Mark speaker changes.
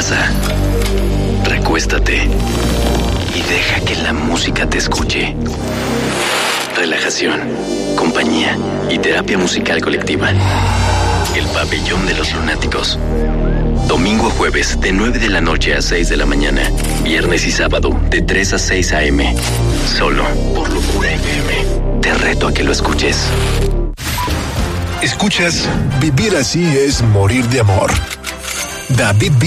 Speaker 1: casa. Recuéstate y deja que la música te escuche. Relajación, compañía y terapia musical colectiva. El Pabellón de los Lunáticos. Domingo a jueves de 9 de la noche a 6 de la mañana. Viernes y sábado de 3 a 6 a.m. Solo por Locura FM. Te reto a que lo escuches.
Speaker 2: Escuchas Vivir así es morir de amor. David B.